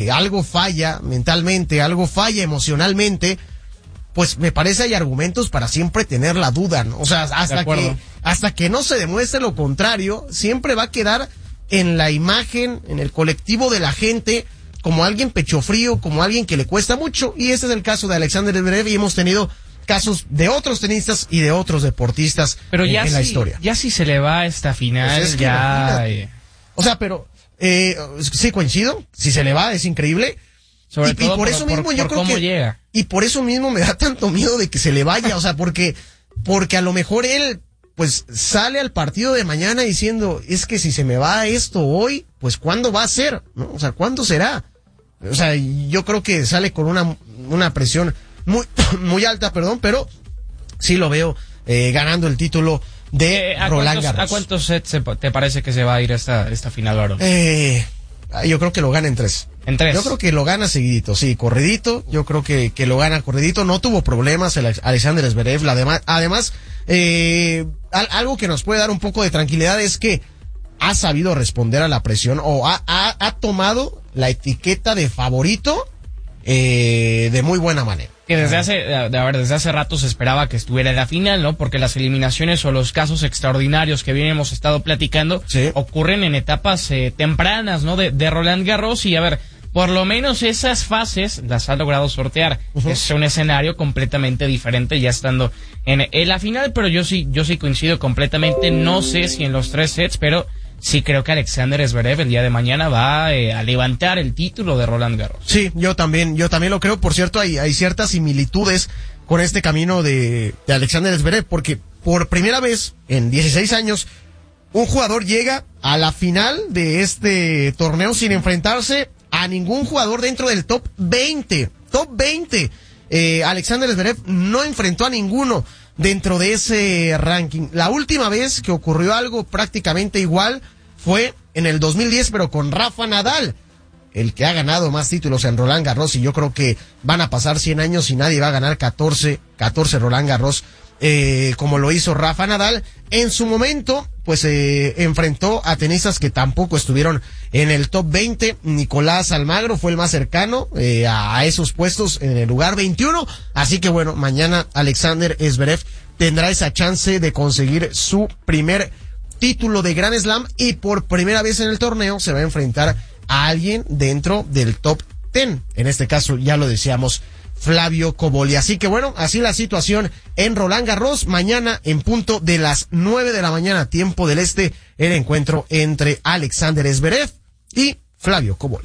algo falla mentalmente, algo falla emocionalmente, pues me parece hay argumentos para siempre tener la duda, ¿no? O sea, hasta que no se demuestre lo contrario, siempre va a quedar en la imagen, en el colectivo de la gente, como alguien pecho frío, como alguien que le cuesta mucho, y ese es el caso de Alexander Zverev, y hemos tenido casos de otros tenistas y de otros deportistas en la historia. Ya si se le va a esta final, pues o sea, pero sí coincido, si se le va es increíble. Sobre todo por eso mismo yo creo que llega. Y por eso mismo me da tanto miedo de que se le vaya, o sea, porque a lo mejor él pues sale al partido de mañana diciendo, es que si se me va esto hoy, pues ¿cuándo va a ser? ¿No? O sea, ¿cuándo será? O sea, yo creo que sale con una presión muy alta, pero sí lo veo ganando el título de Roland Garros. ¿A cuántos sets te parece que se va a ir esta final, Barón? Yo creo que lo gana en 3. ¿En 3? Yo creo que lo gana seguidito, sí, corridito. Yo creo que lo gana corridito. No tuvo problemas el Alexander Zverev. Además, algo que nos puede dar un poco de tranquilidad es que ha sabido responder a la presión o ha tomado la etiqueta de favorito de muy buena manera. Que desde hace rato se esperaba que estuviera en la final, ¿no? Porque las eliminaciones o los casos extraordinarios que bien hemos estado platicando ocurren en etapas tempranas, ¿no? De Roland Garros, y a ver, por lo menos esas fases las ha logrado sortear. Es un escenario completamente diferente ya estando en la final, pero yo sí coincido completamente. No sé si en los 3 sets, pero sí creo que Alexander Zverev el día de mañana va a levantar el título de Roland Garros. Sí, yo también lo creo. Por cierto, hay ciertas similitudes con este camino de Alexander Zverev, porque por primera vez en 16 años un jugador llega a la final de este torneo sin enfrentarse a ningún jugador dentro del top 20. Alexander Zverev no enfrentó a ninguno dentro de ese ranking. La última vez que ocurrió algo prácticamente igual fue en el 2010, pero con Rafa Nadal, el que ha ganado más títulos en Roland Garros, y yo creo que van a pasar 100 años y nadie va a ganar 14 Roland Garros como lo hizo Rafa Nadal. En su momento, pues enfrentó a tenistas que tampoco estuvieron en el top 20. Nicolás Almagro fue el más cercano a esos puestos en el lugar 21. Así que bueno, mañana Alexander Zverev tendrá esa chance de conseguir su primer título de Grand Slam, y por primera vez en el torneo se va a enfrentar a alguien dentro del top 10. En este caso, ya lo decíamos, Flavio Cobolli. Así que bueno, así la situación en Roland Garros. Mañana en punto de las 9 de la mañana, tiempo del este, el encuentro entre Alexander Zverev y Flavio Cobolli.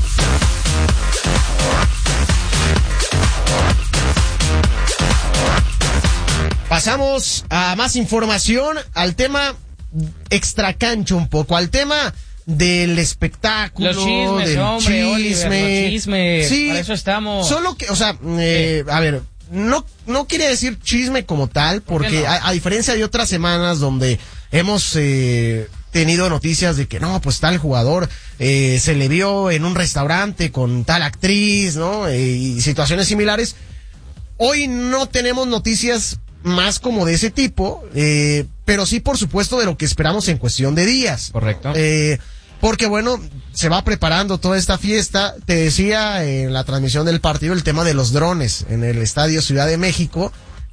Pasamos a más información, al tema extracancha un poco, al tema del espectáculo, los chismes, del hombre, Oliver, los chismes, sí, para eso estamos. Solo que, o sea, a ver, no quería decir chisme como tal, porque no? a diferencia de otras semanas donde hemos tenido noticias de que no, pues tal jugador se le vio en un restaurante con tal actriz, ¿no? Y situaciones similares. Hoy no tenemos noticias más como de ese tipo, pero sí, por supuesto, de lo que esperamos en cuestión de días. Correcto. Porque bueno, se va preparando toda esta fiesta. Te decía en la transmisión del partido el tema de los drones en el Estadio Ciudad de México.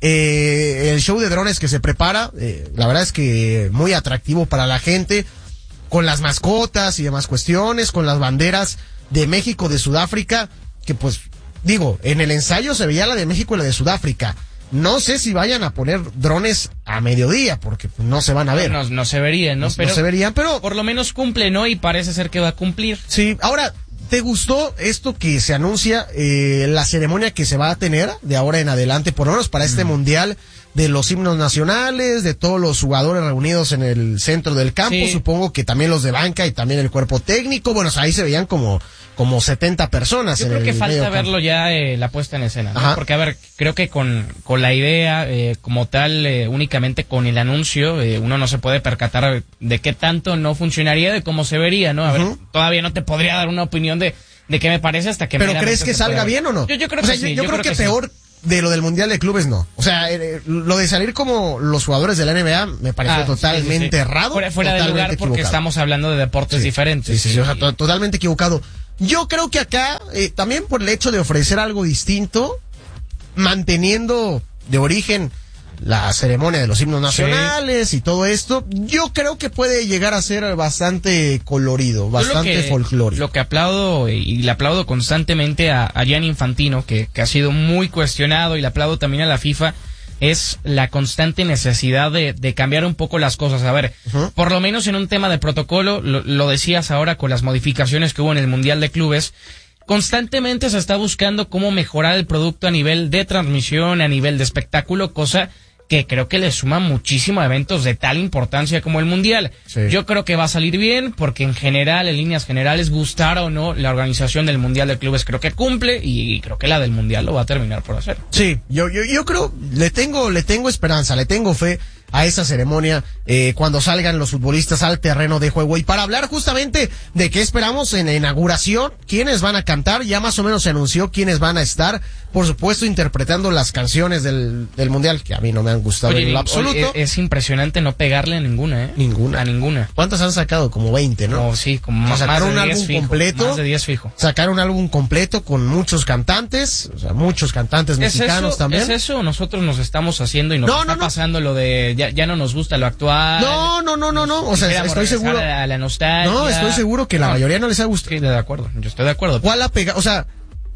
El show de drones que se prepara, la verdad es que muy atractivo para la gente, con las mascotas y demás cuestiones, con las banderas de México, de Sudáfrica, que pues, digo, en el ensayo se veía la de México y la de Sudáfrica. No sé si vayan a poner drones a mediodía, porque no se van a ver. No se verían, ¿no? Pero, no se verían, pero por lo menos cumple, ¿no? Y parece ser que va a cumplir. Sí, ahora, ¿te gustó esto que se anuncia, la ceremonia que se va a tener de ahora en adelante, por lo menos para este mundial, de los himnos nacionales, de todos los jugadores reunidos en el centro del campo? Sí. Supongo que también los de banca y también el cuerpo técnico. Bueno, ahí se veían como 70 personas. Yo creo que falta verlo ya, la puesta en escena, ¿no? Porque, a ver, creo que con la idea, como tal, únicamente con el anuncio, uno no se puede percatar de qué tanto no funcionaría, de cómo se vería, ¿no? A ver, todavía no te podría dar una opinión de qué me parece hasta que... ¿Pero crees que salga bien o no? Yo creo que sí. Yo creo que peor... Sí. De lo del Mundial de Clubes, no. O sea, lo de salir como los jugadores de la NBA me pareció totalmente errado. Fuera de lugar, porque estamos hablando de deportes diferentes. Sí, o sea, totalmente equivocado. Yo creo que acá, también por el hecho de ofrecer algo distinto, manteniendo de origen la ceremonia de los himnos nacionales y todo esto, yo creo que puede llegar a ser bastante colorido, bastante folclórico. Lo que aplaudo y le aplaudo constantemente a Gianni Infantino, que ha sido muy cuestionado, y le aplaudo también a la FIFA, es la constante necesidad de cambiar un poco las cosas. A ver, por lo menos en un tema de protocolo, lo decías ahora con las modificaciones que hubo en el Mundial de Clubes, constantemente se está buscando cómo mejorar el producto a nivel de transmisión, a nivel de espectáculo, cosa que creo que le suma muchísimo a eventos de tal importancia como el Mundial. Sí. Yo creo que va a salir bien, porque en general, en líneas generales, gustara o no, la organización del Mundial de Clubes creo que cumple, y creo que la del Mundial lo va a terminar por hacer. Sí, yo creo, le tengo esperanza, le tengo fe a esa ceremonia, cuando salgan los futbolistas al terreno de juego. Y para hablar justamente de qué esperamos en la inauguración, quiénes van a cantar, ya más o menos se anunció quiénes van a estar, por supuesto interpretando las canciones del Mundial, que a mí no me han gustado en lo absoluto. Es impresionante no pegarle a ninguna, A ninguna. ¿Cuántas han sacado? Como 20, ¿no? Sí, como más sacaron de 10 un álbum fijo, completo. Más de 10 fijo. Sacaron un álbum completo con muchos cantantes, o sea, muchos cantantes mexicanos también. ¿Es eso? Nosotros nos estamos haciendo y nos está pasando lo de ya no nos gusta lo actual. No. O sea, estoy seguro. A la nostalgia. No, estoy seguro que la mayoría no les ha gustado. Sí, de acuerdo. Yo estoy de acuerdo. ¿Cuál ha pegado? O sea,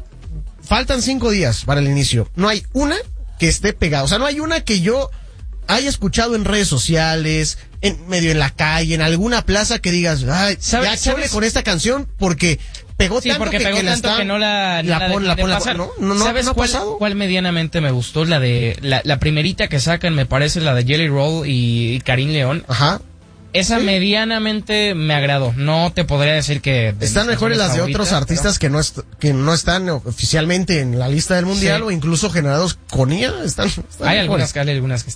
faltan 5 días para el inicio. No hay una que esté pegada. O sea, no hay una que yo haya escuchado en redes sociales, en la calle, en alguna plaza, que digas, ay, ya chole con esta canción porque pegó tanto, porque pegó tanto que no la pasar. No, ¿Sabes cuál medianamente me gustó? La primerita que sacan, me parece, la de Jelly Roll y Karim León. Ajá. Esa medianamente me agradó. No te podría decir que están mejores las de otros artistas, pero que no están oficialmente en la lista del Mundial, o incluso generados con IA. Hay algunas que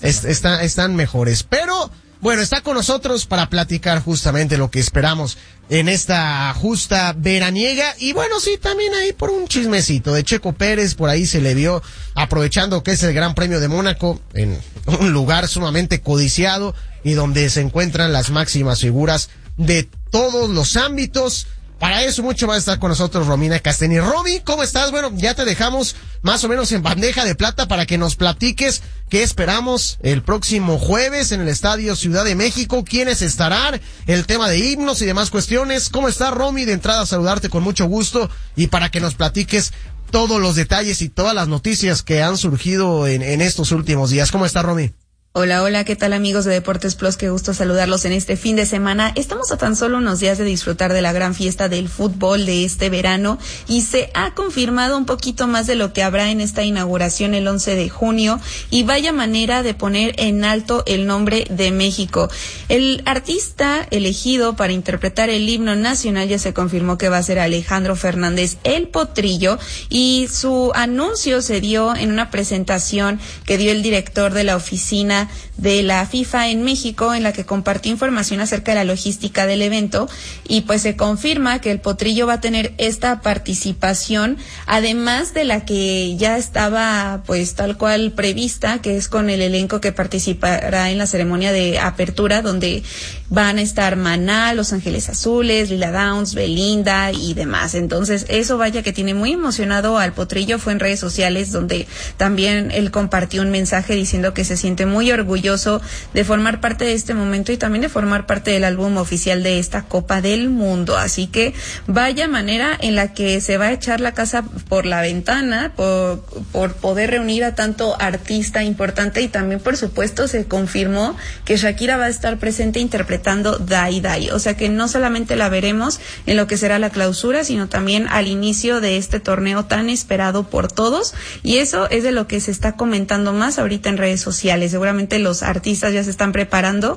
están mejores. Pero bueno, está con nosotros para platicar justamente lo que esperamos en esta justa veraniega. Y bueno, sí, también ahí por un chismecito de Checo Pérez, por ahí se le vio aprovechando que es el Gran Premio de Mónaco, en un lugar sumamente codiciado y donde se encuentran las máximas figuras de todos los ámbitos. Para eso mucho va a estar con nosotros Romina Castañer. Romy, ¿cómo estás? Bueno, ya te dejamos más o menos en bandeja de plata para que nos platiques qué esperamos el próximo jueves en el Estadio Ciudad de México, quiénes estarán, el tema de himnos y demás cuestiones. ¿Cómo estás, Romy? De entrada, saludarte con mucho gusto y para que nos platiques todos los detalles y todas las noticias que han surgido en estos últimos días. ¿Cómo está, Romy? Hola, ¿qué tal, amigos de Deportes Plus? Qué gusto saludarlos en este fin de semana. Estamos a tan solo unos días de disfrutar de la gran fiesta del fútbol de este verano y se ha confirmado un poquito más de lo que habrá en esta inauguración el 11 de junio y vaya manera de poner en alto el nombre de México. El artista elegido para interpretar el himno nacional ya se confirmó que va a ser Alejandro Fernández el Potrillo, y su anuncio se dio en una presentación que dio el director de la oficina de la FIFA en México, en la que compartió información acerca de la logística del evento, y pues se confirma que el Potrillo va a tener esta participación, además de la que ya estaba pues tal cual prevista, que es con el elenco que participará en la ceremonia de apertura, donde van a estar Maná, Los Ángeles Azules, Lila Downs, Belinda y demás. Entonces eso vaya que tiene muy emocionado al Potrillo. Fue en redes sociales donde también él compartió un mensaje diciendo que se siente muy orgulloso de formar parte de este momento y también de formar parte del álbum oficial de esta Copa del Mundo. Así que vaya manera en la que se va a echar la casa por la ventana por poder reunir a tanto artista importante, y también por supuesto se confirmó que Shakira va a estar presente interpretando Dai Dai, o sea que no solamente la veremos en lo que será la clausura, sino también al inicio de este torneo tan esperado por todos, y eso es de lo que se está comentando más ahorita en redes sociales. Seguramente los artistas ya se están preparando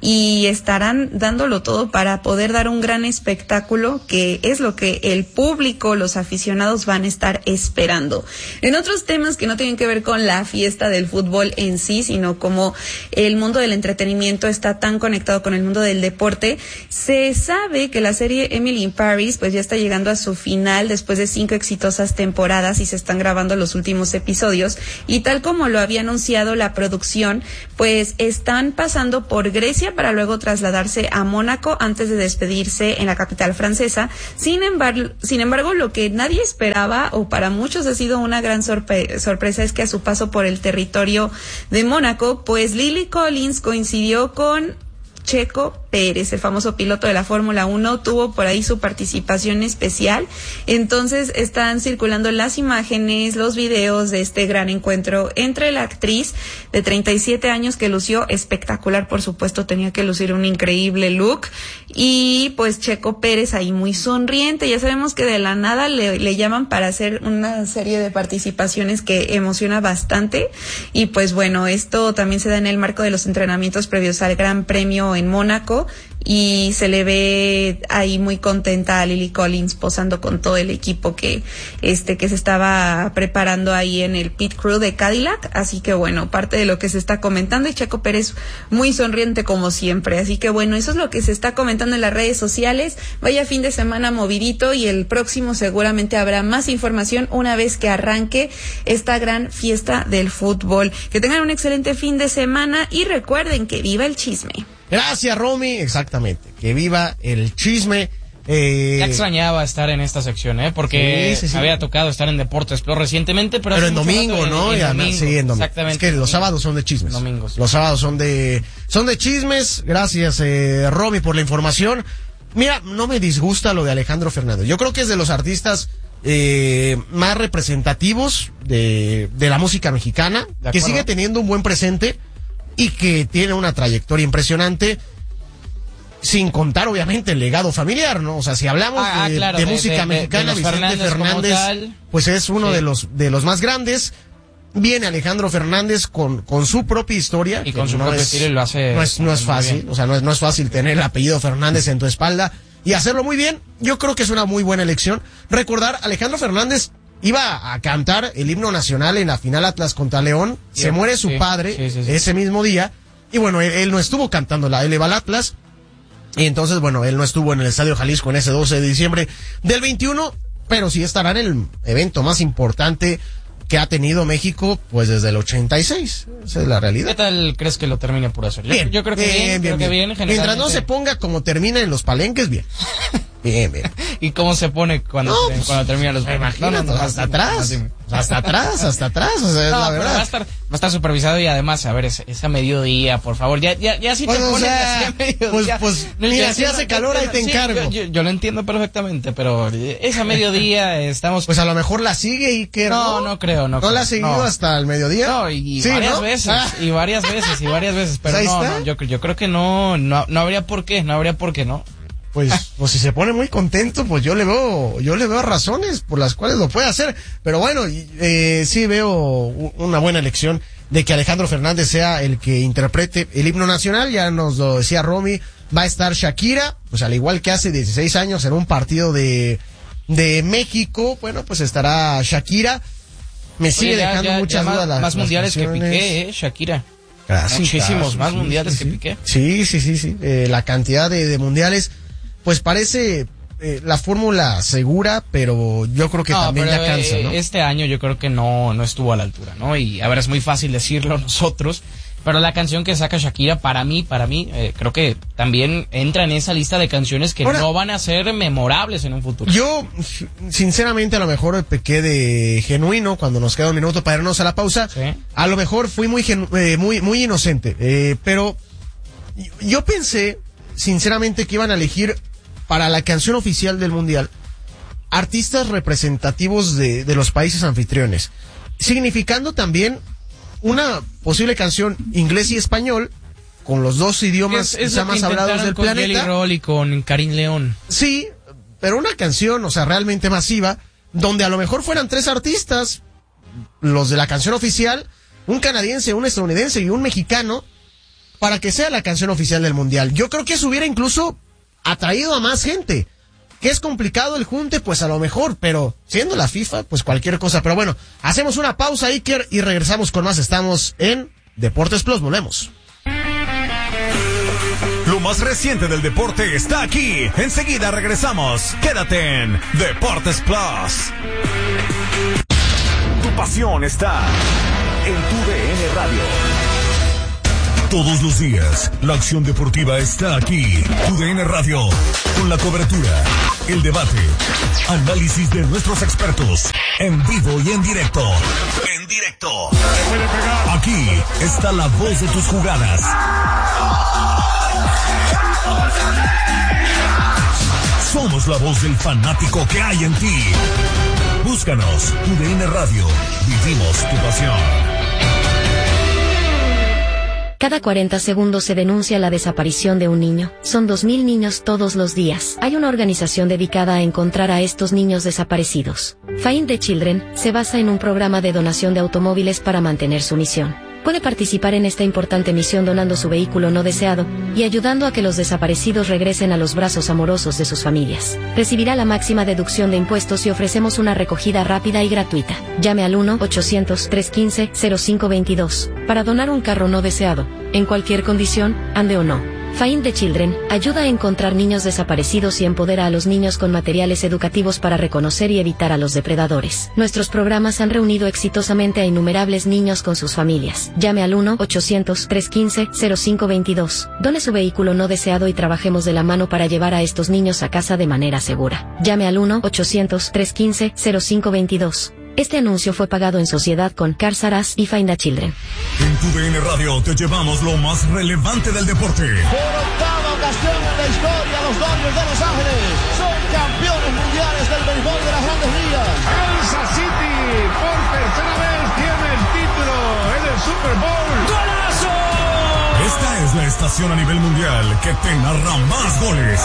y estarán dándolo todo para poder dar un gran espectáculo, que es lo que el público, los aficionados van a estar esperando. En otros temas que no tienen que ver con la fiesta del fútbol en sí, sino como el mundo del entretenimiento está tan conectado con el mundo del deporte, se sabe que la serie Emily in Paris pues ya está llegando a su final después de 5 exitosas temporadas y se están grabando los últimos episodios, y tal como lo había anunciado la producción, pues están pasando por Grecia para luego trasladarse a Mónaco antes de despedirse en la capital francesa. Sin embargo, lo que nadie esperaba, o para muchos ha sido una gran sorpresa, es que a su paso por el territorio de Mónaco, pues Lily Collins coincidió con Checo Pérez, el famoso piloto de la Fórmula 1, tuvo por ahí su participación especial. Entonces están circulando las imágenes, los videos de este gran encuentro entre la actriz de 37 años que lució espectacular, por supuesto tenía que lucir un increíble look, y pues Checo Pérez ahí muy sonriente. Ya sabemos que de la nada le llaman para hacer una serie de participaciones que emociona bastante, y pues bueno, esto también se da en el marco de los entrenamientos previos al Gran Premio en Mónaco, y se le ve ahí muy contenta a Lily Collins posando con todo el equipo que se estaba preparando ahí en el pit crew de Cadillac. Así que bueno, parte de lo que se está comentando, y Checo Pérez muy sonriente como siempre. Así que bueno, eso es lo que se está comentando en las redes sociales. Vaya fin de semana movidito, y el próximo seguramente habrá más información una vez que arranque esta gran fiesta del fútbol. Que tengan un excelente fin de semana, y recuerden que viva el chisme. Gracias, Romy. Exactamente. Que viva el chisme. Ya extrañaba estar en esta sección, porque sí. me había tocado estar en Deportes Plus recientemente, pero en domingo, ¿no? En domingo, sí, en domingo. Exactamente. Es que los sábados son de chismes. Domingos. Los sábados son de chismes. Gracias, Romy, por la información. Mira, no me disgusta lo de Alejandro Fernández. Yo creo que es de los artistas más representativos de la música mexicana, que sigue teniendo un buen presente y que tiene una trayectoria impresionante, sin contar obviamente el legado familiar, ¿no? O sea, si hablamos de música mexicana, Vicente Fernández pues es uno de los más grandes. Viene Alejandro Fernández con su propia historia, y con su propio estilo, y lo hace no es fácil, o sea, no es fácil tener el apellido Fernández en tu espalda y hacerlo muy bien. Yo creo que es una muy buena elección. Recordar, Alejandro Fernández iba a cantar el himno nacional en la final Atlas contra León, se muere su padre ese mismo día, y bueno, él no estuvo cantando él iba al Atlas, y entonces bueno, él no estuvo en el Estadio Jalisco en ese 12 de diciembre del 21, pero sí estará en el evento más importante que ha tenido México pues desde el 86, esa es la realidad. ¿Qué tal crees que lo termine por hacer? Bien, yo creo que bien. Mientras no se ponga como termina en los palenques, bien. Bien. ¿Y cómo se pone cuando termina los palenques? Hasta atrás. O sea, la verdad. Va a estar supervisado, y además, a ver, es a mediodía, por favor. Ya si te pones así a mediodía. Pues mira, si hace calor ahí te encargo. Yo lo entiendo perfectamente, pero es a mediodía, estamos... Pues a lo mejor la sigue Iker, ¿no? No creo. ¿No la ha seguido hasta el mediodía? No, varias veces, pero no, yo creo que no habría por qué, ¿no? Pues si se pone muy contento, pues yo le veo razones por las cuales lo puede hacer. Pero bueno, sí veo una buena elección de que Alejandro Fernández sea el que interprete el himno nacional. Ya nos lo decía Romy, va a estar Shakira, pues al igual que hace 16 años en un partido de México, bueno, pues estará Shakira. Me sigue dejando muchas dudas más mundiales que Piqué, Shakira. Muchísimos más mundiales que Piqué. Sí. La cantidad de mundiales, pues parece la fórmula segura, pero yo creo que también ya cansa, ¿no? Este año yo creo que no estuvo a la altura, ¿no? Y a ver, es muy fácil decirlo nosotros, pero la canción que saca Shakira, para mí, creo que también entra en esa lista de canciones que no van a ser memorables en un futuro. Yo, sinceramente, a lo mejor pequé de genuino cuando nos queda un minuto para irnos a la pausa. ¿Sí? A lo mejor fui muy inocente, pero yo pensé, sinceramente, que iban a elegir para la canción oficial del Mundial artistas representativos de los países anfitriones, significando también una posible canción inglés y español, con los dos idiomas ya más hablados del planeta. Con Jelly Roll y con Karim León. Sí, pero una canción, o sea, realmente masiva, donde a lo mejor fueran 3 artistas, los de la canción oficial, un canadiense, un estadounidense y un mexicano, para que sea la canción oficial del Mundial. Yo creo que eso hubiera incluso atraído a más gente. Que es complicado el junte, pues a lo mejor, pero siendo la FIFA, pues cualquier cosa. Pero bueno, hacemos una pausa, Iker, y regresamos con más. Estamos en Deportes Plus, volvemos. Lo más reciente del deporte está aquí. Enseguida regresamos. Quédate en Deportes Plus. Tu pasión está en tu DN Radio. Todos los días, la acción deportiva está aquí. TUDN Radio, con la cobertura, el debate, análisis de nuestros expertos, en vivo y en directo. En directo. Aquí está la voz de tus jugadas. Somos la voz del fanático que hay en ti. Búscanos, TUDN Radio. Vivimos tu pasión. Cada 40 segundos se denuncia la desaparición de un niño. Son 2.000 niños todos los días. Hay una organización dedicada a encontrar a estos niños desaparecidos. Find the Children se basa en un programa de donación de automóviles para mantener su misión. Puede participar en esta importante misión donando su vehículo no deseado y ayudando a que los desaparecidos regresen a los brazos amorosos de sus familias. Recibirá la máxima deducción de impuestos y ofrecemos una recogida rápida y gratuita. Llame al 1-800-315-0522 para donar un carro no deseado, en cualquier condición, ande o no. Find the Children ayuda a encontrar niños desaparecidos y empodera a los niños con materiales educativos para reconocer y evitar a los depredadores. Nuestros programas han reunido exitosamente a innumerables niños con sus familias. Llame al 1-800-315-0522. Done su vehículo no deseado y trabajemos de la mano para llevar a estos niños a casa de manera segura. Llame al 1-800-315-0522. Este anuncio fue pagado en sociedad con Cars R Us y Find the Children. En TUDN Radio te llevamos lo más relevante del deporte. Por octava ocasión en la historia, los Dodgers de Los Ángeles son campeones mundiales del béisbol de las Grandes Ligas. Kansas City por tercera vez tiene el título en el Super Bowl. ¡Golazo! Esta es la estación a nivel mundial que te narra más goles.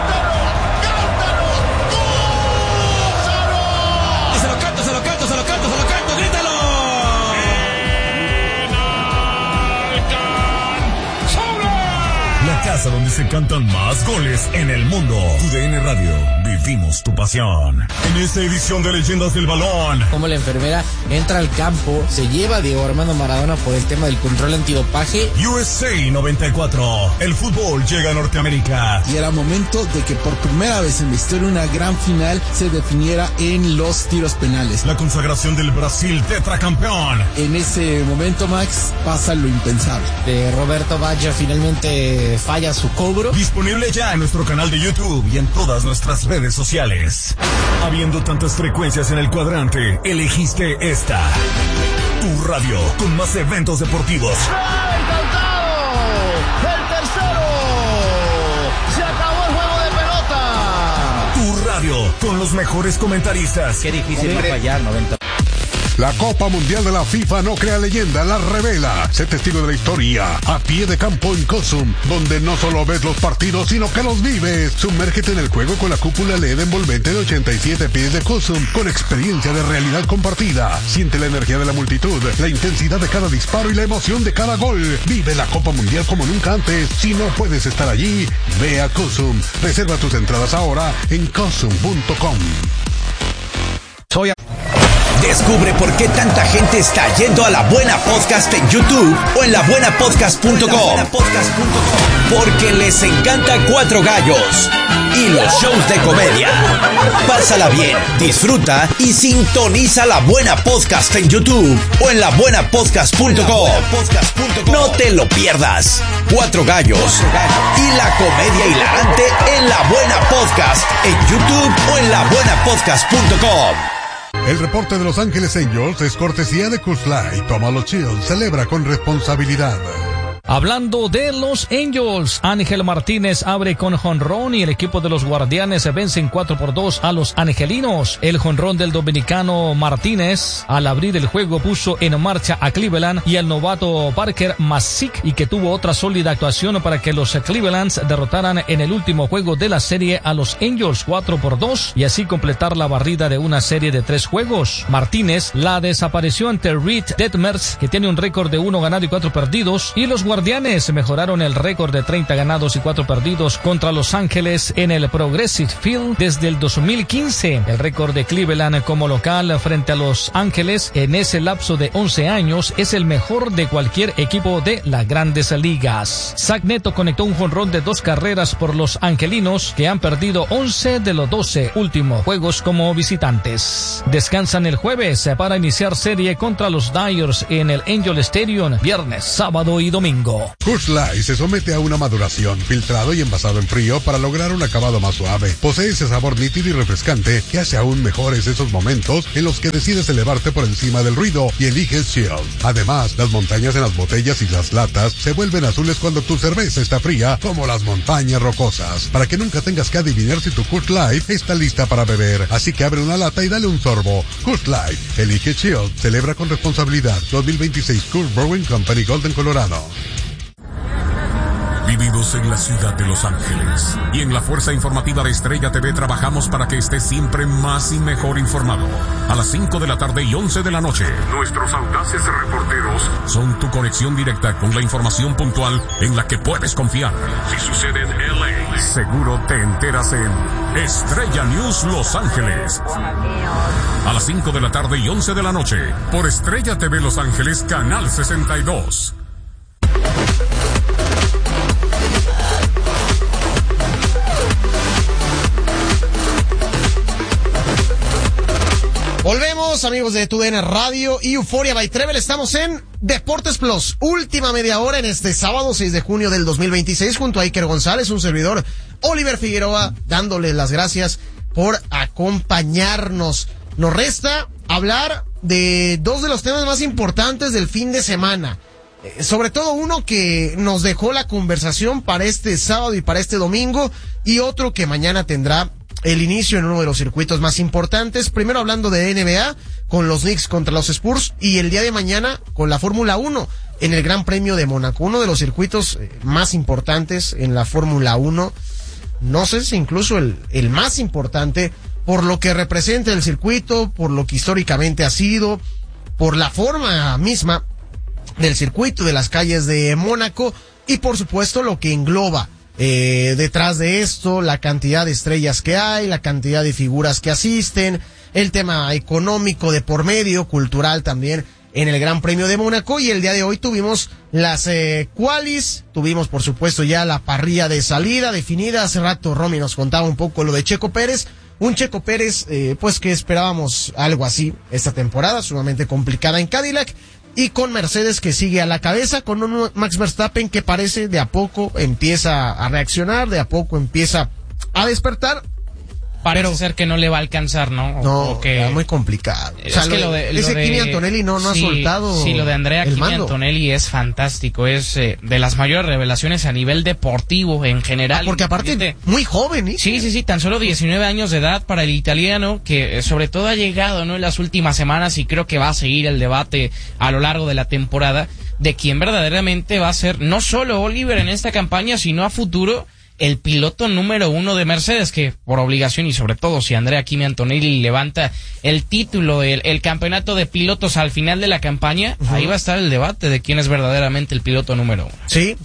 La casa donde se cantan más goles en el mundo. TUDN Radio, vivimos tu pasión. En esta edición de Leyendas del Balón, como la enfermera entra al campo, se lleva a Diego Armando Maradona por el tema del control antidopaje. USA 94, el fútbol llega a Norteamérica. Y era momento de que por primera vez en la historia una gran final se definiera en los tiros penales. La consagración del Brasil tetracampeón. En ese momento, Max, pasa lo impensable. Roberto Baggio finalmente falla su cobro. Disponible ya en nuestro canal de YouTube y en todas nuestras redes sociales. Habiendo tantas frecuencias en el cuadrante, elegiste esta. Tu radio con más eventos deportivos. ¡El tercero! ¡Se acabó el juego de pelota! Tu radio con los mejores comentaristas. Qué difícil fallar, 90. La Copa Mundial de la FIFA no crea leyenda, la revela. Sé testigo de la historia, a pie de campo en COSUM, donde no solo ves los partidos, sino que los vives. Sumérgete en el juego con la cúpula LED envolvente de 87 pies de COSUM, con experiencia de realidad compartida. Siente la energía de la multitud, la intensidad de cada disparo y la emoción de cada gol. Vive la Copa Mundial como nunca antes. Si no puedes estar allí, ve a COSUM. Reserva tus entradas ahora en COSUM.com. Descubre por qué tanta gente está yendo a La Buena Podcast en YouTube o en labuenapodcast.com. Porque les encanta Cuatro Gallos y los shows de comedia. Pásala bien, disfruta y sintoniza La Buena Podcast en YouTube o en labuenapodcast.com. No te lo pierdas. Cuatro Gallos y la comedia hilarante en La Buena Podcast en YouTube o en labuenapodcast.com. El reporte de Los Ángeles Angels es cortesía de Coors Light. Tómalo chill, celebra con responsabilidad. Hablando de los Angels, Ángel Martínez abre con jonrón y el equipo de los Guardianes se vencen 4-2 a los angelinos. El jonrón del dominicano Martínez al abrir el juego puso en marcha a Cleveland y al novato Parker Masick, y que tuvo otra sólida actuación para que los Clevelands derrotaran en el último juego de la serie a los Angels 4-2 y así completar la barrida de una serie de 3 juegos. Martínez la desapareció ante Reed Detmers, que tiene un récord de 1 ganado y 4 perdidos, y los Guardianes mejoraron el récord de 30 ganados y 4 perdidos contra Los Ángeles en el Progressive Field desde el 2015. El récord de Cleveland como local frente a Los Ángeles en ese lapso de 11 años es el mejor de cualquier equipo de las Grandes Ligas. Zach Neto conectó un jonrón de 2 carreras por los angelinos, que han perdido 11 de los 12 últimos juegos como visitantes. Descansan el jueves para iniciar serie contra los Dyers en el Angel Stadium, viernes, sábado y domingo. domingo. Coors Light se somete a una maduración, filtrado y envasado en frío para lograr un acabado más suave. Posee ese sabor nítido y refrescante que hace aún mejores esos momentos en los que decides elevarte por encima del ruido y eliges Chill. Además, las montañas en las botellas y las latas se vuelven azules cuando tu cerveza está fría, como las montañas rocosas, para que nunca tengas que adivinar si tu Coors Light está lista para beber. Así que abre una lata y dale un sorbo. Coors Light, elige Chill, celebra con responsabilidad. 2026 Coors Brewing Company, Golden, Colorado. Vivimos en la ciudad de Los Ángeles y en la Fuerza Informativa de Estrella TV trabajamos para que estés siempre más y mejor informado. A las 5 de la tarde y 11 de la noche, nuestros audaces reporteros son tu conexión directa con la información puntual en la que puedes confiar. Si sucede en LA, seguro te enteras en Estrella News Los Ángeles. A las 5 de la tarde y 11 de la noche, por Estrella TV Los Ángeles, Canal 62. Volvemos, amigos de TUDN Radio y Euforia by Trevel. Estamos en Deportes Plus, última media hora en este sábado 6 de junio del 2026, junto a Iker González, un servidor, Oliver Figueroa, dándole las gracias por acompañarnos. Nos resta hablar de dos de los temas más importantes del fin de semana. Sobre todo uno que nos dejó la conversación para este sábado y para este domingo, y otro que mañana tendrá el inicio en uno de los circuitos más importantes. Primero hablando de NBA, con los Knicks contra los Spurs, y el día de mañana con la Fórmula 1 en el Gran Premio de Mónaco, uno de los circuitos más importantes en la Fórmula 1, no sé si incluso el más importante, por lo que representa el circuito, por lo que históricamente ha sido, por la forma misma del circuito, de las calles de Mónaco, y por supuesto lo que engloba detrás de esto, la cantidad de estrellas que hay, la cantidad de figuras que asisten, el tema económico de por medio, cultural también en el Gran Premio de Mónaco. Y el día de hoy tuvimos las qualis, tuvimos por supuesto ya la parrilla de salida definida. Hace rato Romy nos contaba un poco lo de Checo Pérez, un Checo Pérez pues que esperábamos algo así esta temporada, sumamente complicada en Cadillac, y con Mercedes que sigue a la cabeza, con un Max Verstappen que parece de a poco empieza a reaccionar, de a poco empieza a despertar. Parece ser que no le va a alcanzar, ¿no? No, que muy complicado. O sea, ese Kimi Antonelli no ha soltado. Sí, lo de Andrea Kimi Antonelli es fantástico, es de las mayores revelaciones a nivel deportivo en general. Porque aparte muy joven, ¿eh? Sí, tan solo 19 años de edad para el italiano, que sobre todo ha llegado, ¿no?, en las últimas semanas, y creo que va a seguir el debate a lo largo de la temporada de quién verdaderamente va a ser, no solo Oliver en esta campaña, sino a futuro, el piloto número 1 de Mercedes, que por obligación, y sobre todo si Andrea Kimi Antonelli levanta el título, el campeonato de pilotos al final de la campaña, ahí va a estar el debate de quién es verdaderamente el piloto número 1. Sí.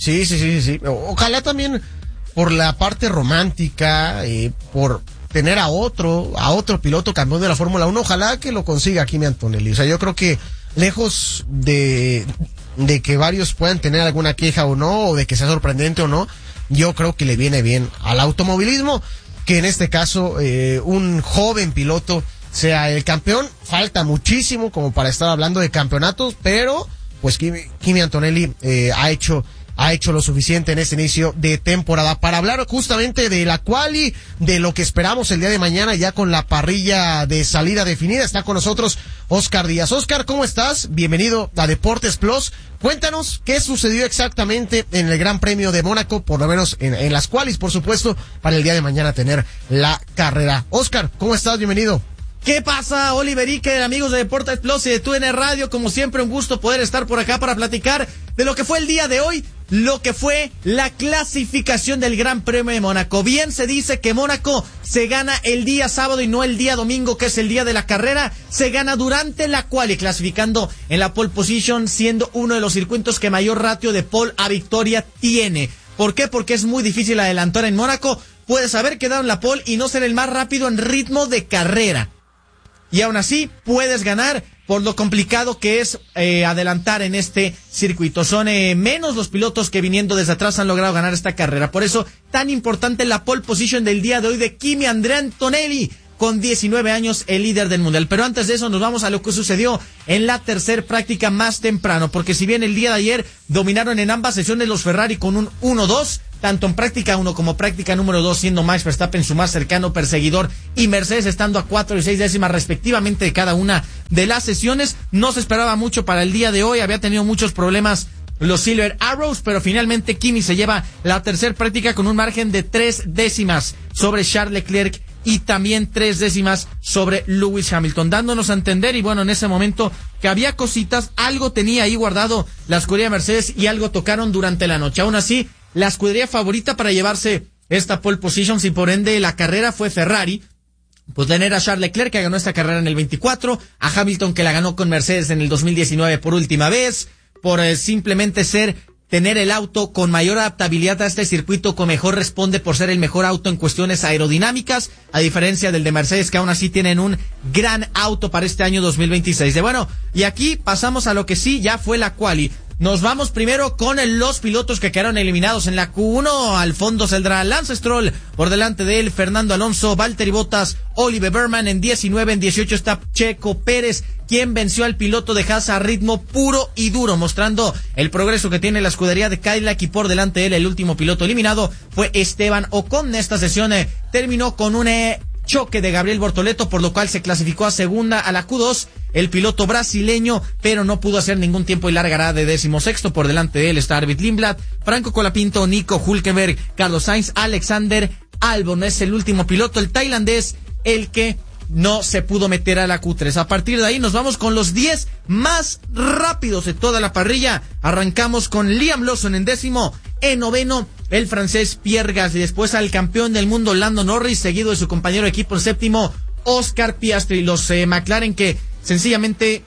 Ojalá también por la parte romántica, por tener a otro piloto campeón de la Fórmula 1, ojalá que lo consiga Kimi Antonelli. O sea, yo creo que lejos de que varios puedan tener alguna queja o no, o de que sea sorprendente o no, yo creo que le viene bien al automovilismo que en este caso un joven piloto sea el campeón. Falta muchísimo como para estar hablando de campeonatos, pero pues Kimi Antonelli ha hecho lo suficiente en este inicio de temporada. Para hablar justamente de la quali, de lo que esperamos el día de mañana ya con la parrilla de salida definida, está con nosotros Oscar Díaz. Oscar, ¿cómo estás? Bienvenido a Deportes Plus. Cuéntanos qué sucedió exactamente en el Gran Premio de Mónaco, por lo menos en las qualis, por supuesto, para el día de mañana tener la carrera. Oscar, ¿cómo estás? Bienvenido. ¿Qué pasa, Oliver Iker, amigos de Deportes Plus y de TUDN Radio? Como siempre, un gusto poder estar por acá para platicar de lo que fue el día de hoy, lo que fue la clasificación del Gran Premio de Mónaco. Bien se dice que Mónaco se gana el día sábado y no el día domingo, que es el día de la carrera. Se gana durante la quali, clasificando en la pole position, siendo uno de los circuitos que mayor ratio de pole a victoria tiene. ¿Por qué? Porque es muy difícil adelantar en Mónaco. Puedes haber quedado en la pole y no ser el más rápido en ritmo de carrera, y aún así puedes ganar por lo complicado que es adelantar en este circuito. Son menos los pilotos que viniendo desde atrás han logrado ganar esta carrera. Por eso tan importante la pole position del día de hoy de Kimi Andrea Antonelli, con 19 años el líder del mundial. Pero antes de eso nos vamos a lo que sucedió en la tercer práctica más temprano, porque si bien el día de ayer dominaron en ambas sesiones los Ferrari con un 1-2, tanto en práctica 1 como práctica número 2, siendo Max Verstappen su más cercano perseguidor y Mercedes estando a 4 y 6 décimas respectivamente de cada una de las sesiones. No se esperaba mucho para el día de hoy, había tenido muchos problemas los Silver Arrows, pero finalmente Kimi se lleva la tercer práctica con un margen de 3 décimas sobre Charles Leclerc y también 3 décimas sobre Lewis Hamilton, dándonos a entender, y bueno, en ese momento que había cositas, algo tenía ahí guardado la escudería Mercedes y algo tocaron durante la noche. Aún así, la escudería favorita para llevarse esta pole position, y por ende la carrera fue Ferrari, pues tener a Charles Leclerc, que ganó esta carrera en el 24, a Hamilton, que la ganó con Mercedes en el 2019 por última vez, por simplemente tener el auto con mayor adaptabilidad a este circuito, que mejor responde por ser el mejor auto en cuestiones aerodinámicas, a diferencia del de Mercedes, que aún así tienen un gran auto para este año 2026. Y aquí pasamos a lo que sí ya fue la quali. Nos vamos primero con los pilotos que quedaron eliminados en la Q1. Al fondo saldrá Lance Stroll, por delante de él Fernando Alonso, Valtteri Bottas, Oliver Berman. En 19, en 18 está Checo Pérez, quien venció al piloto de Haas a ritmo puro y duro, mostrando el progreso que tiene la escudería de Cadillac. Y por delante de él, el último piloto eliminado fue Esteban Ocon. Esta sesión terminó con un choque de Gabriel Bortoleto, por lo cual se clasificó a segunda a la Q2 el piloto brasileño, pero no pudo hacer ningún tiempo y largará de 16º. Por delante de él está Arvid Lindblad, Franco Colapinto, Nico Hülkenberg, Carlos Sainz, Alexander Albon es el último piloto, el tailandés, el que no se pudo meter a la Q3. A partir de ahí nos vamos con los 10 más rápidos de toda la parrilla. Arrancamos con Liam Lawson en 10º, en 9º el francés Pierre Gasly, después al campeón del mundo Lando Norris, seguido de su compañero de equipo en 7º, Oscar Piastri. Los McLaren, que sencillamente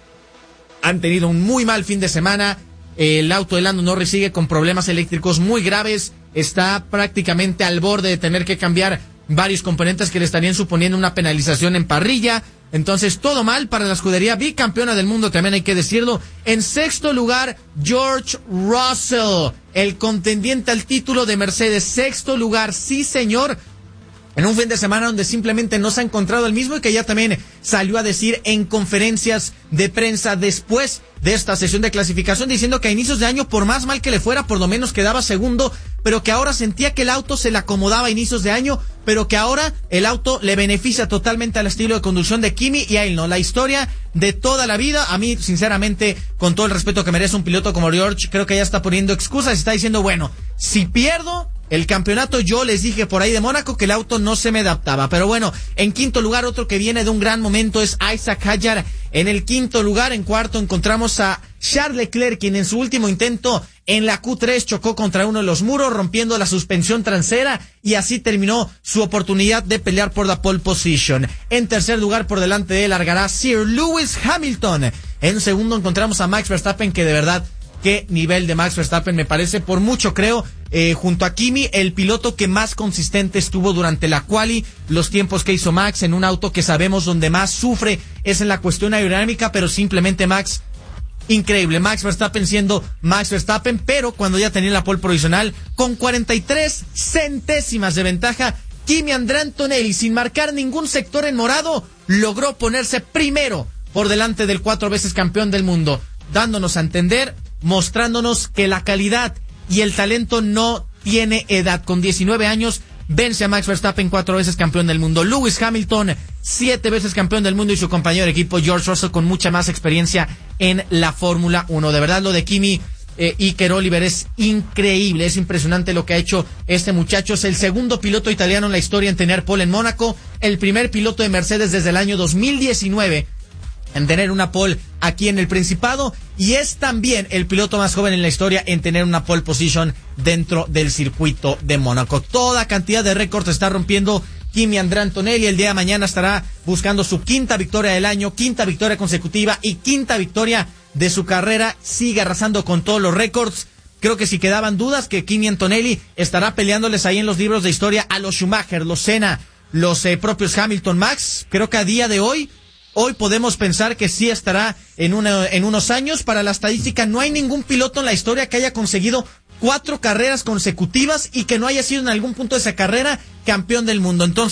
han tenido un muy mal fin de semana. El auto de Lando Norris sigue con problemas eléctricos muy graves, está prácticamente al borde de tener que cambiar varios componentes que le estarían suponiendo una penalización en parrilla. Entonces, todo mal para la escudería bicampeona del mundo, también hay que decirlo. En 6º lugar, George Russell, el contendiente al título de Mercedes. 6º lugar, sí señor, en un fin de semana donde simplemente no se ha encontrado el mismo, y que ya también salió a decir en conferencias de prensa después de esta sesión de clasificación, diciendo que a inicios de año, por más mal que le fuera, por lo menos quedaba segundo, pero que ahora sentía que el auto se le acomodaba a inicios de año, pero que ahora el auto le beneficia totalmente al estilo de conducción de Kimi y a él no. La historia de toda la vida. A mí, sinceramente, con todo el respeto que merece un piloto como George, creo que ya está poniendo excusas y está diciendo, bueno, si pierdo el campeonato, yo les dije por ahí de Mónaco que el auto no se me adaptaba. Pero bueno, en 5º lugar, otro que viene de un gran momento es Isaac Hadjar. En el 5º lugar, en 4º encontramos a Charles Leclerc, quien en su último intento en la Q3 chocó contra uno de los muros, rompiendo la suspensión trasera, y así terminó su oportunidad de pelear por la pole position. En 3er lugar, por delante de él, largará Sir Lewis Hamilton. En 2º encontramos a Max Verstappen, que de verdad, qué nivel de Max Verstappen, me parece por mucho, creo, junto a Kimi, el piloto que más consistente estuvo durante la quali. Los tiempos que hizo Max en un auto que sabemos donde más sufre es en la cuestión aerodinámica, pero simplemente Max, increíble. Max Verstappen siendo Max Verstappen, pero cuando ya tenía la pole provisional, con 43 centésimas de ventaja, Kimi Andrea Antonelli, sin marcar ningún sector en morado, logró ponerse primero por delante del 4 veces campeón del mundo, dándonos a entender, mostrándonos que la calidad y el talento no tiene edad. Con 19 años vence a Max Verstappen, 4 veces campeón del mundo. Lewis Hamilton, 7 veces campeón del mundo, y su compañero de equipo George Russell con mucha más experiencia en la Fórmula 1. De verdad, lo de Kimi Iker Oliver es increíble, es impresionante lo que ha hecho este muchacho. Es el segundo piloto italiano en la historia en tener pole en Mónaco, el primer piloto de Mercedes desde el año 2019 en tener una pole aquí en el Principado, y es también el piloto más joven en la historia en tener una pole position dentro del circuito de Mónaco. Toda cantidad de récords está rompiendo Kimi Andrea Antonelli. El día de mañana estará buscando su 5ª victoria del año, 5ª victoria consecutiva y 5ª victoria de su carrera. Sigue arrasando con todos los récords. Creo que si quedaban dudas, que Kimi Antonelli estará peleándoles ahí en los libros de historia a los Schumacher, los Senna, los propios Hamilton, Max. Creo que a día de hoy podemos pensar que sí estará en unos años. Para la estadística, no hay ningún piloto en la historia que haya conseguido 4 carreras consecutivas y que no haya sido en algún punto de esa carrera campeón del mundo. Entonces,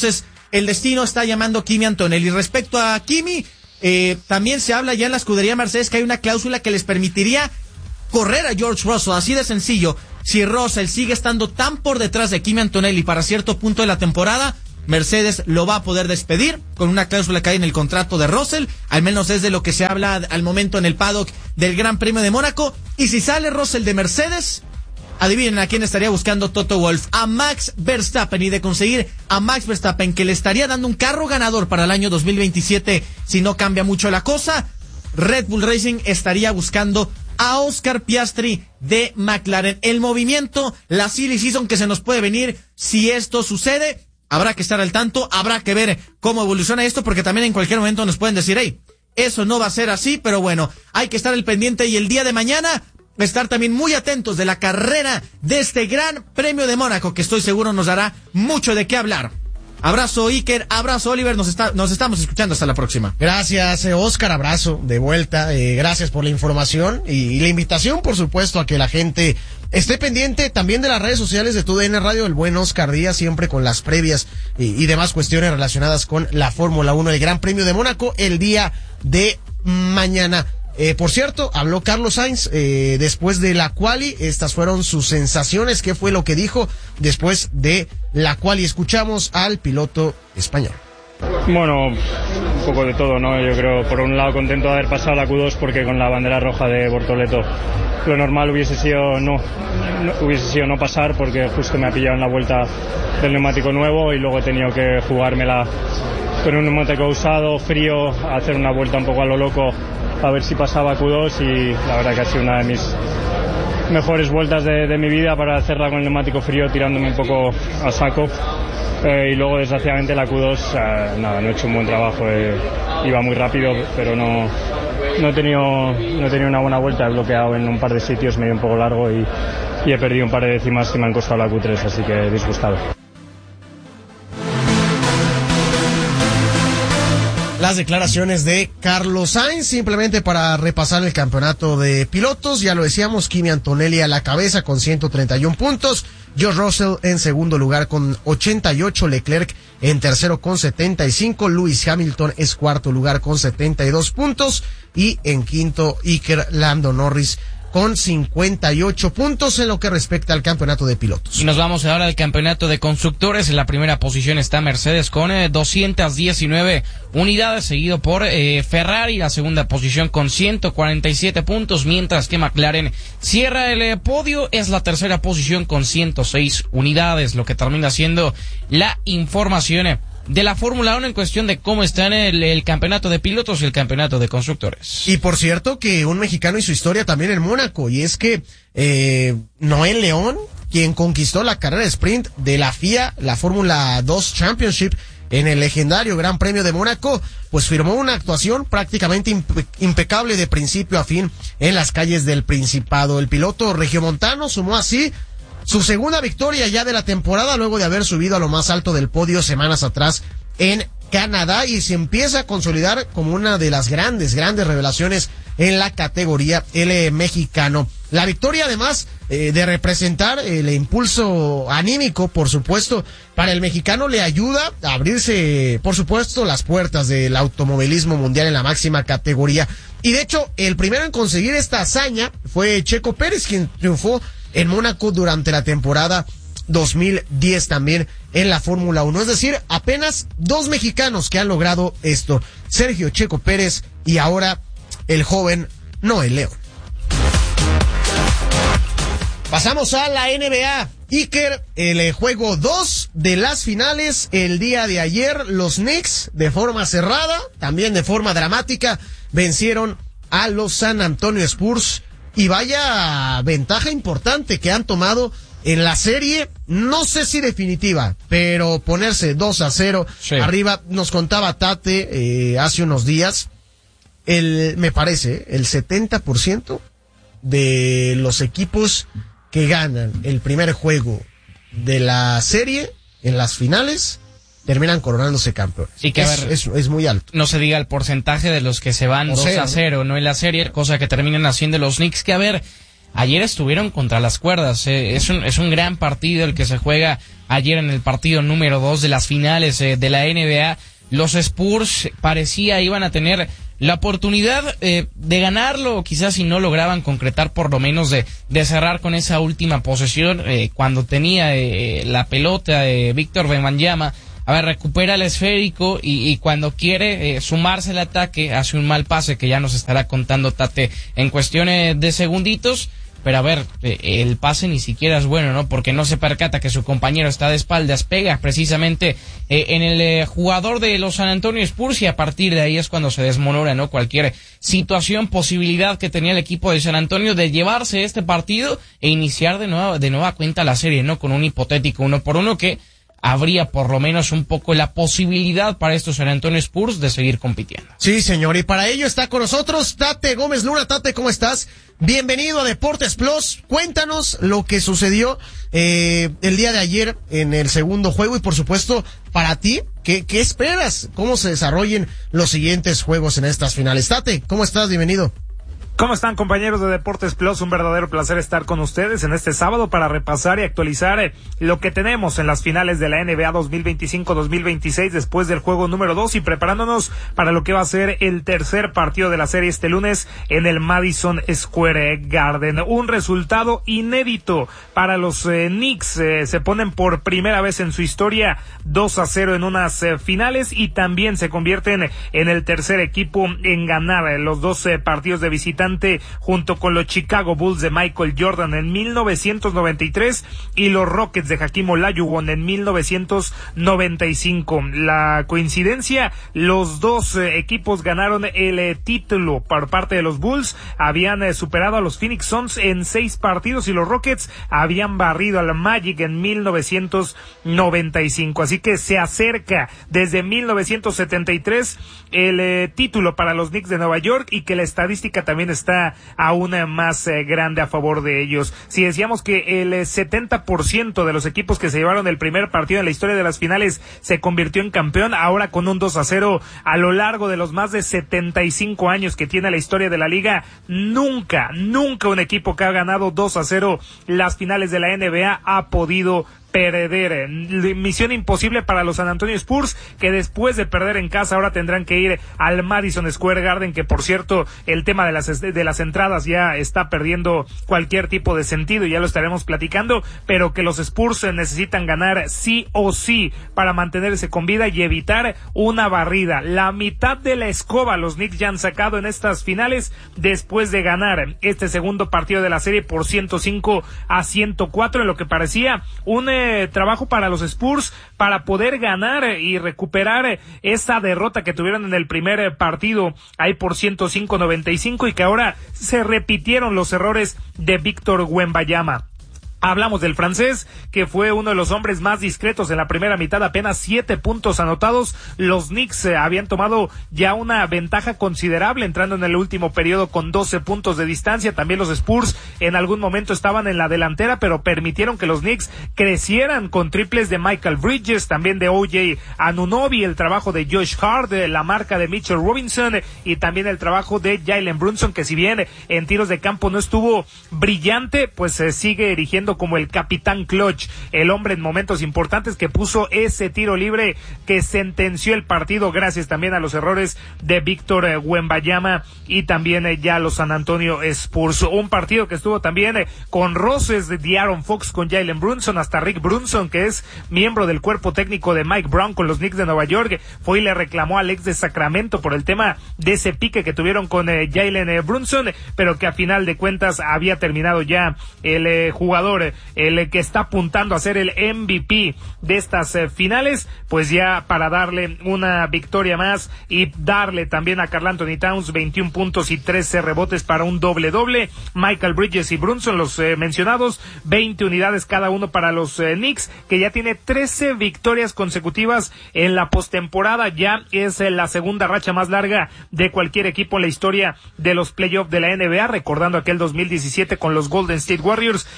el destino está llamando a Kimi Antonelli. Respecto a Kimi, también se habla ya en la escudería Mercedes que hay una cláusula que les permitiría correr a George Russell, así de sencillo. Si Russell sigue estando tan por detrás de Kimi Antonelli para cierto punto de la temporada, Mercedes lo va a poder despedir con una cláusula que hay en el contrato de Russell, al menos es de lo que se habla al momento en el paddock del Gran Premio de Mónaco. Y si sale Russell de Mercedes, adivinen a quién estaría buscando Toto Wolff, a Max Verstappen, y de conseguir a Max Verstappen, que le estaría dando un carro ganador para el año 2027 si no cambia mucho la cosa, Red Bull Racing estaría buscando a Oscar Piastri de McLaren. El movimiento, la silly season que se nos puede venir si esto sucede, habrá que estar al tanto, habrá que ver cómo evoluciona esto, porque también en cualquier momento nos pueden decir, hey, eso no va a ser así, pero bueno, hay que estar al pendiente y el día de mañana estar también muy atentos de la carrera de este Gran Premio de Mónaco, que estoy seguro nos dará mucho de qué hablar. Abrazo Iker, abrazo Oliver, nos estamos escuchando, hasta la próxima. Gracias Oscar, abrazo de vuelta, gracias por la información y la invitación, por supuesto, a que la gente esté pendiente también de las redes sociales de TUDN Radio, el buen Oscar Díaz, siempre con las previas y demás cuestiones relacionadas con la Fórmula 1, el Gran Premio de Mónaco, el día de mañana. Por cierto, habló Carlos Sainz después de la quali. Estas fueron sus sensaciones. ¿Qué fue lo que dijo después de la quali? Escuchamos al piloto español. Bueno, un poco de todo, ¿no? Yo creo, por un lado, contento de haber pasado la Q2 porque con la bandera roja de Bortoleto lo normal hubiese sido no pasar, porque justo me ha pillado en la vuelta del neumático nuevo y luego he tenido que jugármela con un neumático usado, frío, hacer una vuelta un poco a lo loco a ver si pasaba Q2, y la verdad que ha sido una de mis mejores vueltas de mi vida para hacerla con el neumático frío, tirándome un poco a saco. Y luego, desgraciadamente, la Q2, no he hecho un buen trabajo, iba muy rápido, pero no he tenido una buena vuelta, he bloqueado en un par de sitios, medio un poco largo, y he perdido un par de décimas que me han costado la Q3, así que disgustado. Las declaraciones de Carlos Sainz, simplemente para repasar el campeonato de pilotos. Ya lo decíamos, Kimi Antonelli a la cabeza con 131 puntos, George Russell en segundo lugar con 88, Leclerc en tercero con 75, Lewis Hamilton es cuarto lugar con 72 puntos y en quinto Iker Lando Norris con 58 puntos en lo que respecta al campeonato de pilotos. Y nos vamos ahora al campeonato de constructores. En la primera posición está Mercedes con 219 unidades, seguido por Ferrari, la segunda posición con 147 puntos, mientras que McLaren cierra el podio, es la tercera posición con 106 unidades, lo que termina siendo la información de la Fórmula 1 en cuestión de cómo está en el campeonato de pilotos y el campeonato de constructores. Y por cierto que un mexicano y su historia también en Mónaco, y es que Noel León, quien conquistó la carrera de sprint de la FIA, la Fórmula 2 Championship, en el legendario Gran Premio de Mónaco, pues firmó una actuación prácticamente impecable de principio a fin en las calles del Principado. El piloto regiomontano sumó así su segunda victoria ya de la temporada, luego de haber subido a lo más alto del podio semanas atrás en Canadá, y se empieza a consolidar como una de las grandes revelaciones en la categoría, el mexicano. La victoria, además de representar el impulso anímico, por supuesto, para el mexicano, le ayuda a abrirse, por supuesto, las puertas del automovilismo mundial en la máxima categoría. Y de hecho, el primero en conseguir esta hazaña fue Checo Pérez, quien triunfó en Mónaco durante la temporada 2010 también en la Fórmula 1. Es decir, apenas dos mexicanos que han logrado esto: Sergio Checo Pérez y ahora el joven Noel León. Pasamos a la NBA. Iker, el juego 2 de las finales el día de ayer, los Knicks de forma cerrada, también de forma dramática, vencieron a los San Antonio Spurs. Y vaya ventaja importante que han tomado en la serie, no sé si definitiva, pero ponerse 2-0 sí. Arriba. Nos contaba Tate hace unos días, me parece, el 70% de los equipos que ganan el primer juego de la serie en las finales terminan coronándose campeones. Sí, que es muy alto. No se diga el porcentaje de los que se van 2-0, ¿no? En la serie, cosa que terminan haciendo los Knicks, que ayer estuvieron contra las cuerdas. Es un gran partido el que se juega ayer en el partido número 2 de las finales de la NBA. Los Spurs parecía iban a tener la oportunidad de ganarlo, quizás si no lograban concretar por lo menos de cerrar con esa última posesión cuando tenía la pelota de Víctor Wembanyama. A ver, recupera el esférico y cuando quiere sumarse al ataque hace un mal pase que ya nos estará contando Tate en cuestiones de segunditos. Pero a ver, el pase ni siquiera es bueno, ¿no? Porque no se percata que su compañero está de espaldas, pega precisamente en el jugador de los San Antonio Spurs y a partir de ahí es cuando se desmorona, ¿no? Cualquier situación, posibilidad que tenía el equipo de San Antonio de llevarse este partido e iniciar de nueva cuenta la serie, ¿no? Con un hipotético 1-1 que habría por lo menos un poco la posibilidad para estos San Antonio Spurs de seguir compitiendo. Sí, señor, y para ello está con nosotros Tate Gómez Luna. Tate, ¿cómo estás? Bienvenido a Deportes Plus. Cuéntanos lo que sucedió el día de ayer en el segundo juego y por supuesto para ti, ¿qué esperas? ¿Cómo se desarrollen los siguientes juegos en estas finales? Tate, ¿cómo estás? Bienvenido. ¿Cómo están, compañeros de Deportes Plus? Un verdadero placer estar con ustedes en este sábado para repasar y actualizar lo que tenemos en las finales de la NBA 2025-2026 después del juego número 2 y preparándonos para lo que va a ser el tercer partido de la serie este lunes en el Madison Square Garden. Un resultado inédito para los Knicks. Se ponen por primera vez en su historia 2-0 en unas finales y también se convierten en el tercer equipo en ganar los dos partidos de visitante junto con los Chicago Bulls de Michael Jordan en 1993 y los Rockets de Hakeem Olajuwon en 1995. La coincidencia, los dos equipos ganaron el título por parte de los Bulls, habían superado a los Phoenix Suns en 6 partidos y los Rockets habían barrido al Magic en 1995. Así que se acerca desde 1973 el título para los Knicks de Nueva York y que la estadística también está aún más grande a favor de ellos. Si decíamos que el 70% de los equipos que se llevaron el primer partido en la historia de las finales se convirtió en campeón, ahora con un 2-0 a lo largo de los más de 75 años que tiene la historia de la liga, nunca un equipo que ha ganado 2-0 las finales de la NBA ha podido perder. Misión imposible para los San Antonio Spurs, que después de perder en casa ahora tendrán que ir al Madison Square Garden, que por cierto el tema de las entradas ya está perdiendo cualquier tipo de sentido y ya lo estaremos platicando, pero que los Spurs necesitan ganar sí o sí para mantenerse con vida y evitar una barrida. La mitad de la escoba los Knicks ya han sacado en estas finales después de ganar este segundo partido de la serie por 105-104 en lo que parecía un trabajo para los Spurs para poder ganar y recuperar esa derrota que tuvieron en el primer partido ahí por 105-95 y que ahora se repitieron los errores de Víctor Wembanyama. Hablamos del francés, que fue uno de los hombres más discretos en la primera mitad, apenas 7 puntos anotados. Los Knicks habían tomado ya una ventaja considerable entrando en el último periodo con 12 puntos de distancia. También los Spurs en algún momento estaban en la delantera, pero permitieron que los Knicks crecieran con triples de Michael Bridges, también de O.J. Anunoby, el trabajo de Josh Hart, la marca de Mitchell Robinson y también el trabajo de Jalen Brunson, que si bien en tiros de campo no estuvo brillante, pues sigue erigiendo como el capitán clutch, el hombre en momentos importantes que puso ese tiro libre que sentenció el partido gracias también a los errores de Víctor Wembanyama y también ya los San Antonio Spurs. Un partido que estuvo también con roces de Aaron Fox con Jalen Brunson, hasta Rick Brunson, que es miembro del cuerpo técnico de Mike Brown con los Knicks de Nueva York, fue y le reclamó al ex de Sacramento por el tema de ese pique que tuvieron con Jalen Brunson, pero que a final de cuentas había terminado ya el jugador, el que está apuntando a ser el MVP de estas finales, pues ya para darle una victoria más y darle también a Karl Anthony Towns 21 puntos y 13 rebotes para un doble-doble. Michael Bridges y Brunson, los mencionados, 20 unidades cada uno para los Knicks, que ya tiene 13 victorias consecutivas en la postemporada. Ya es la segunda racha más larga de cualquier equipo en la historia de los playoffs de la NBA, recordando aquel 2017 con los Golden State Warriors, que habían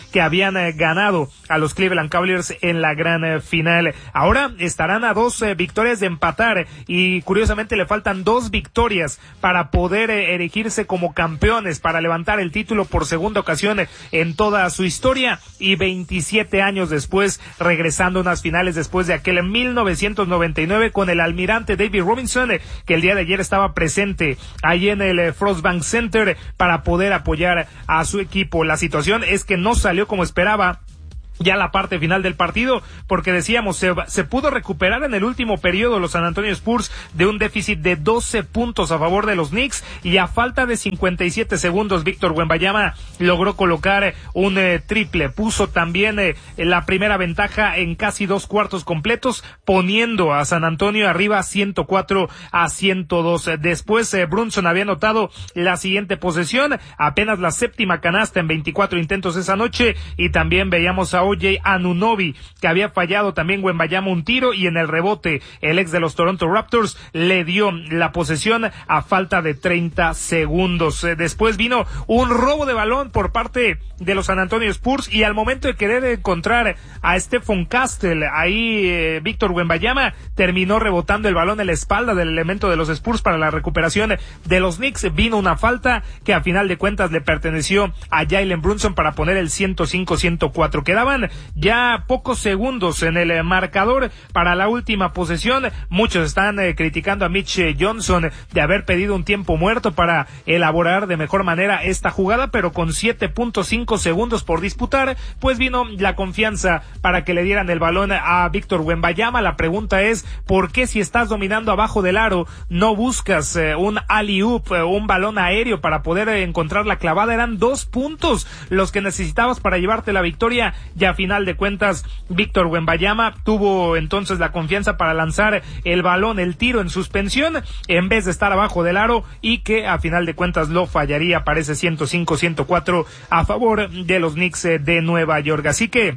habían ganado a los Cleveland Cavaliers en la gran final. Ahora estarán a 2 victorias de empatar y curiosamente le faltan 2 victorias para poder erigirse como campeones, para levantar el título por segunda ocasión en toda su historia, y 27 años después regresando a unas finales después de aquel en 1999 con el almirante David Robinson, que el día de ayer estaba presente ahí en el Frost Bank Center para poder apoyar a su equipo. La situación es que no salió como esperaba ya la parte final del partido, porque decíamos, se pudo recuperar en el último periodo los San Antonio Spurs de un déficit de 12 puntos a favor de los Knicks, y a falta de 57 segundos Víctor Wembanyama logró colocar un triple, puso también la primera ventaja en casi 2 cuartos completos, poniendo a San Antonio arriba 104-102. Después Brunson había anotado la siguiente posesión, apenas la 7ª canasta en 24 intentos esa noche, y también veíamos a O.J. Anunoby, que había fallado también Wembanyama un tiro, y en el rebote el ex de los Toronto Raptors le dio la posesión a falta de 30 segundos. Después vino un robo de balón por parte de los San Antonio Spurs, y al momento de querer encontrar a Stephon Castle, ahí Víctor Wembanyama terminó rebotando el balón en la espalda del elemento de los Spurs para la recuperación de los Knicks. Vino una falta que a final de cuentas le perteneció a Jalen Brunson para poner el 105-104. Quedaban ya pocos segundos en el marcador para la última posesión. Muchos están criticando a Mitch Johnson de haber pedido un tiempo muerto para elaborar de mejor manera esta jugada, pero con 7.5 segundos por disputar, pues vino la confianza para que le dieran el balón a Víctor Wembanyama. La pregunta es, ¿por qué si estás dominando abajo del aro no buscas un alley-oop, un balón aéreo para poder encontrar la clavada? Eran 2 puntos los que necesitabas para llevarte la victoria, y a final de cuentas Víctor Wembanyama tuvo entonces la confianza para lanzar el balón, el tiro en suspensión, en vez de estar abajo del aro, y que a final de cuentas lo fallaría para ese 105-104 a favor de los Knicks de Nueva York. Así que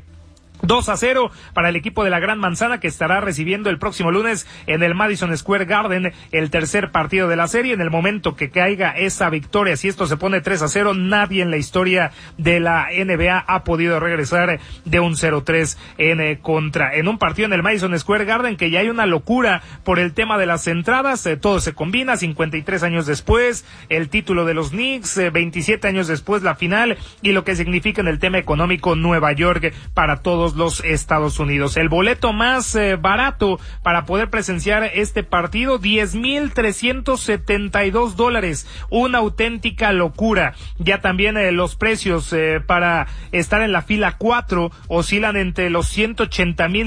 2-0 para el equipo de la Gran Manzana, que estará recibiendo el próximo lunes en el Madison Square Garden el tercer partido de la serie. En el momento que caiga esa victoria, si esto se pone 3-0, nadie en la historia de la NBA ha podido regresar de un 0-3 en contra. En un partido en el Madison Square Garden que ya hay una locura por el tema de las entradas, todo se combina. 53 años después el título de los Knicks, 27 años después la final, y lo que significa en el tema económico Nueva York para todos los Estados Unidos. El boleto más barato para poder presenciar este partido, $10,372, una auténtica locura. Ya también los precios para estar en la fila 4 oscilan entre los $180,000,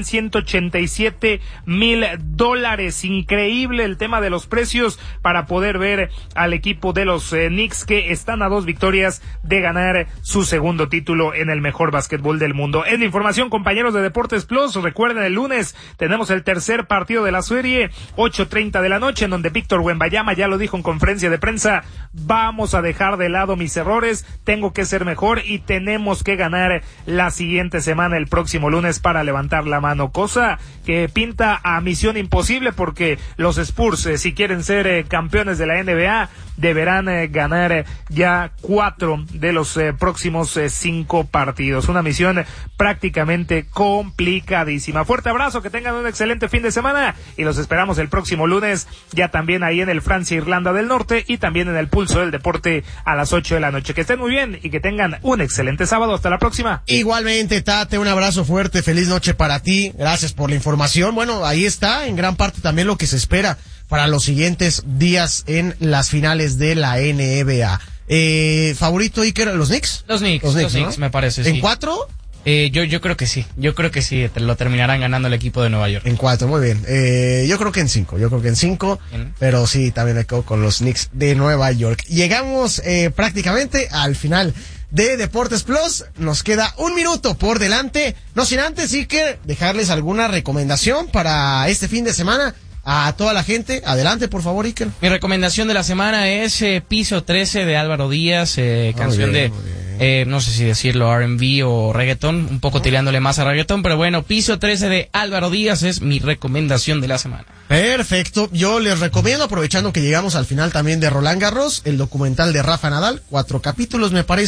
$187,000. Increíble el tema de los precios para poder ver al equipo de los Knicks, que están a 2 victorias de ganar su segundo título en el mejor básquetbol del mundo. Es la información, compañeros de Deportes Plus. Recuerden, el lunes tenemos el tercer partido de la serie, 8:30 de la noche, en donde Víctor Wembanyama ya lo dijo en conferencia de prensa: vamos a dejar de lado mis errores, tengo que ser mejor y tenemos que ganar la siguiente semana, el próximo lunes, para levantar la mano, cosa que pinta a misión imposible, porque los Spurs, si quieren ser campeones de la NBA, deberán ganar ya 4 de los próximos 5 partidos. Una misión prácticamente complicadísima. Fuerte abrazo, que tengan un excelente fin de semana y los esperamos el próximo lunes, ya también ahí en el Francia Irlanda del Norte, y también en el Pulso del Deporte a las 8 de la noche. Que estén muy bien y que tengan un excelente sábado. Hasta la próxima. Igualmente, Tate, un abrazo fuerte, feliz noche para ti, gracias por la información. Bueno, ahí está en gran parte también lo que se espera para los siguientes días en las finales de la NBA. ¿Favorito, Iker, los Knicks? Los Knicks, ¿no? Me parece, ¿En sí. 4? Yo creo que sí, lo terminarán ganando el equipo de Nueva York. En 4, muy bien. Yo creo que en 5, pero sí, también me quedo con los Knicks de Nueva York. Llegamos prácticamente al final de Deportes Plus. Nos queda 1 minuto por delante, no sin antes, Iker, dejarles alguna recomendación para este fin de semana a toda la gente. Adelante, por favor, Iker. Mi recomendación de la semana es Piso 13 de Álvaro Díaz, canción de no sé si decirlo R&B o reggaetón, un poco tirándole más a reggaetón, pero bueno, Piso 13 de Álvaro Díaz es mi recomendación de la semana. Perfecto, yo les recomiendo, aprovechando que llegamos al final también de Roland Garros, el documental de Rafa Nadal, 4 capítulos me parece,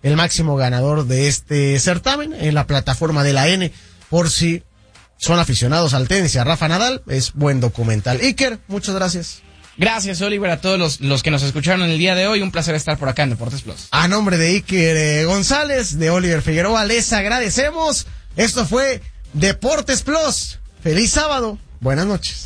el máximo ganador de este certamen en la plataforma de la N, por si son aficionados al tenis y a Rafa Nadal, es buen documental. Iker, muchas gracias. Gracias, Oliver, a todos los que nos escucharon el día de hoy. Un placer estar por acá en Deportes Plus. A nombre de Iker González, de Oliver Figueroa, les agradecemos. Esto fue Deportes Plus. Feliz sábado. Buenas noches.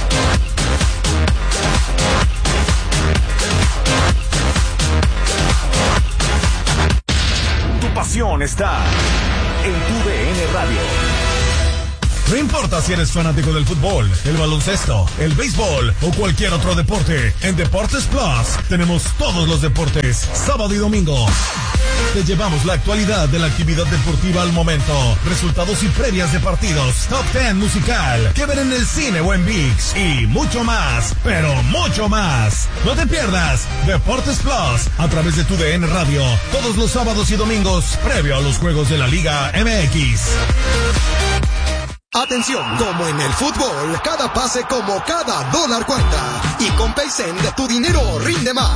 Tu pasión está en tu DN Radio. No importa si eres fanático del fútbol, el baloncesto, el béisbol o cualquier otro deporte, en Deportes Plus tenemos todos los deportes, sábado y domingo. Te llevamos la actualidad de la actividad deportiva al momento, resultados y previas de partidos, top 10 musical, que ver en el cine o en ViX y mucho más, pero mucho más. No te pierdas Deportes Plus a través de tu DN Radio, todos los sábados y domingos, previo a los juegos de la Liga MX. Atención, como en el fútbol, cada pase como cada dólar cuenta. Y con PaySend, tu dinero rinde más.